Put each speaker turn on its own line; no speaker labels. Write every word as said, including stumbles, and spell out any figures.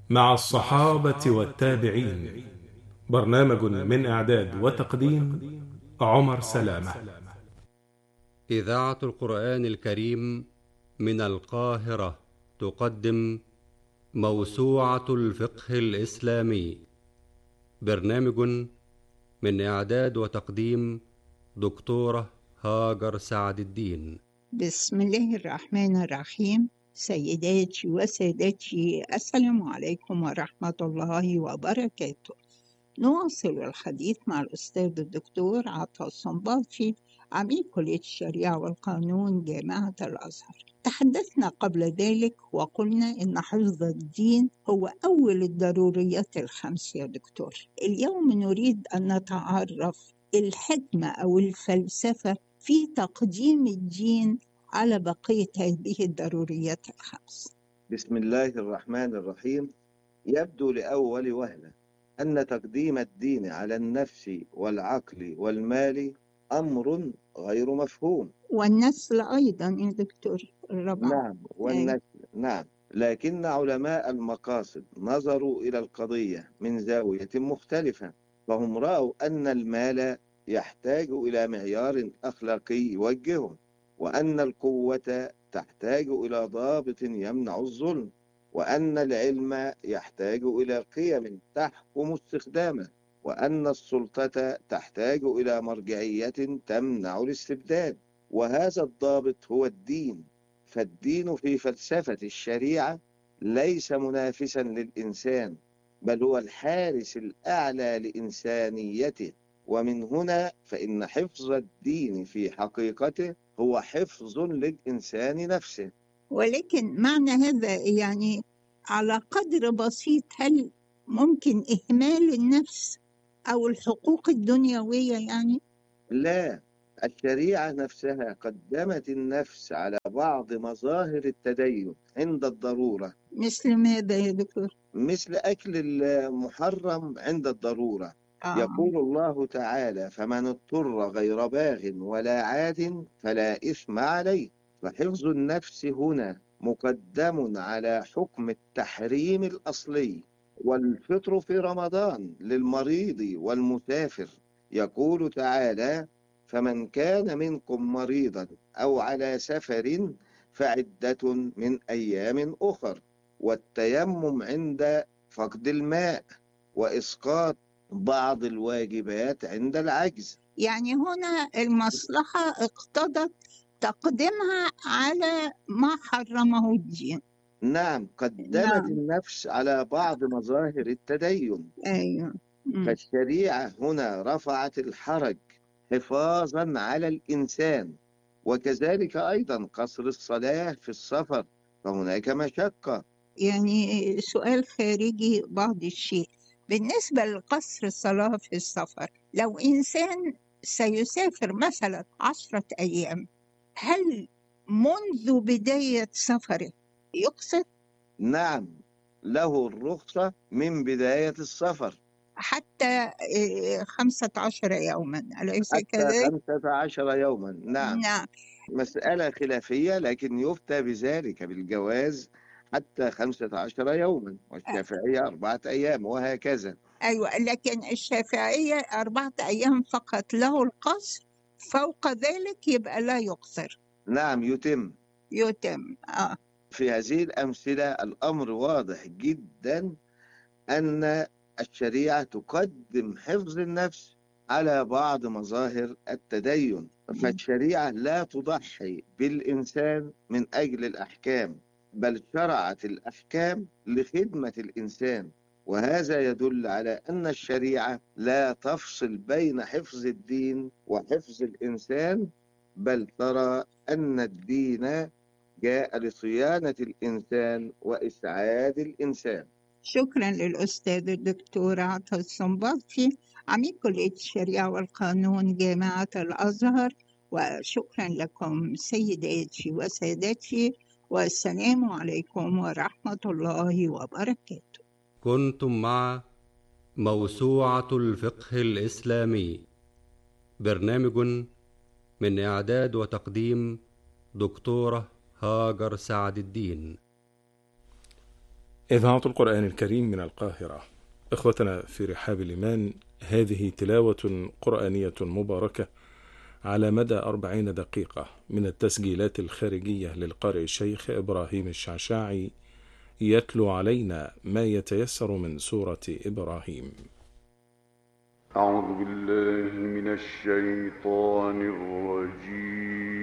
مع الصحابة والتابعين. برنامج من إعداد وتقديم عمر سلامة.
إذاعة القرآن الكريم من القاهرة تقدم موسوعة الفقه الإسلامي. برنامج من إعداد وتقديم دكتورة هاجر سعد الدين.
بسم الله الرحمن الرحيم. سيداتي وسادتي، السلام عليكم ورحمة الله وبركاته. نواصل الحديث مع الأستاذ الدكتور عطا الصنباطي، عميد كلية الشريعة والقانون جامعة الأزهر. تحدثنا قبل ذلك وقلنا إن حفظ الدين هو أول الضروريات الخمس يا دكتور. اليوم نريد أن نتعرف الحكمة أو الفلسفة في تقديم الدين على بقية هذه الضروريات الخمس.
بسم الله الرحمن الرحيم. يبدو لأول وهلة أن تقديم الدين على النفس والعقل والمال أمر غير مفهوم،
والنسل أيضا يا دكتور الرابع.
نعم والنسل نعم، لكن علماء المقاصد نظروا إلى القضية من زاوية مختلفة، فهم رأوا أن المال يحتاج إلى معيار أخلاقي يوجهه، وأن القوة تحتاج إلى ضابط يمنع الظلم، وأن العلم يحتاج إلى قيم تحكم استخدامه، وأن السلطة تحتاج إلى مرجعية تمنع الاستبداد، وهذا الضابط هو الدين. فالدين في فلسفة الشريعة ليس منافسا للإنسان، بل هو الحارس الأعلى لإنسانيته. ومن هنا فإن حفظ الدين في حقيقته هو حفظ للإنسان نفسه.
ولكن معنى هذا يعني على قدر بسيط، هل ممكن إهمال النفس أو الحقوق الدنيوية يعني؟
لا، الشريعة نفسها قدمت النفس على بعض مظاهر التدين عند الضرورة.
مثل ماذا يا دكتور؟
مثل أكل المحرم عند الضرورة.
آه.
يقول الله تعالى: فمن اضطر غير باغ ولا عاد فلا إثم عليه. فحفظ النفس هنا مقدم على حكم التحريم الأصلي. والفطر في رمضان للمريض والمسافر. يقول تعالى: فمن كان منكم مريضا أو على سفر فعدة من أيام أخر. والتيمم عند فقد الماء، وإسقاط بعض الواجبات عند العجز.
يعني هنا المصلحة اقتضت تقديمها على ما حرمه الدين.
نعم، قدمت
نعم.
النفس على بعض مظاهر التدين.
أيوة. م.
فالشريعة هنا رفعت الحرج حفاظا على الإنسان، وكذلك أيضا قصر الصلاة في السفر، فهناك مشقة.
يعني سؤال خارجي بعض الشيء، بالنسبة لقصر الصلاة في السفر، لو إنسان سيسافر مثلا عشرة أيام، هل منذ بداية سفره يقصر؟
نعم، له الرخصة من بداية السفر
حتى إيه، خمسة عشر يوما، أليس
حتى
كذلك؟
خمسة عشر يوما. نعم،
نعم.
مسألة خلافية، لكن يفتى بذلك بالجواز حتى خمسة عشر يوما، والشافعية أربعة أيام، وهكذا.
أيوة، لكن الشافعية أربعة أيام فقط، له القصر، فوق ذلك يبقى لا يقصر.
نعم، يتم.
يتم. آه.
في هذه الأمثلة الأمر واضح جدا أن الشريعة تقدم حفظ النفس على بعض مظاهر التدين. فالشريعة لا تضحي بالإنسان من أجل الأحكام، بل شرعت الأحكام لخدمة الإنسان. وهذا يدل على أن الشريعة لا تفصل بين حفظ الدين وحفظ الإنسان، بل ترى أن الدين جاء لصيانة الإنسان وإسعاد الإنسان.
شكرا للأستاذ الدكتور عطا الصنباطي، عميد كلية الشريعة والقانون جامعة الأزهر. وشكرا لكم سيداتي وسادتي، والسلام عليكم ورحمة الله وبركاته.
كنتم مع موسوعة الفقه الإسلامي، برنامج من إعداد وتقديم دكتورة هاجر سعد الدين.
إذاعة القرآن الكريم من القاهرة. إخوتنا في رحاب الإيمان، هذه تلاوة قرآنية مباركة على مدى أربعين دقيقة من التسجيلات الخارجية للقارئ الشيخ إبراهيم الشعشاعي، يتلو علينا ما يتيسر من سورة إبراهيم.
أعوذ بالله من الشيطان الرجيم.